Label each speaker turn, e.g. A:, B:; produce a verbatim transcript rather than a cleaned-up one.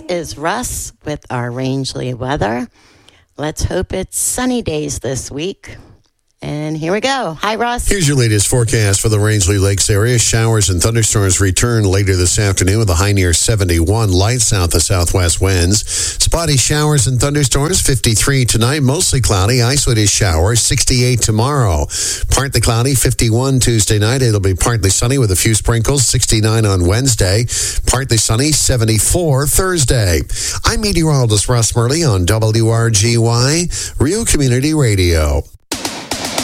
A: is Russ with our Rangeley weather. Let's hope it's sunny days this week. And here we go. Hi, Russ.
B: Here's your latest forecast for the Rangeley Lakes area. Showers and thunderstorms return later this afternoon with a high near seventy-one. Light south to southwest winds. Spotty showers and thunderstorms, fifty-three tonight. Mostly cloudy. Isolated showers, sixty-eight tomorrow. Partly cloudy, fifty-one Tuesday night. It'll be partly sunny with a few sprinkles, sixty-nine on Wednesday. Partly sunny, seventy-four Thursday. I'm meteorologist Russ Murley on W R G Y, Real Community Radio.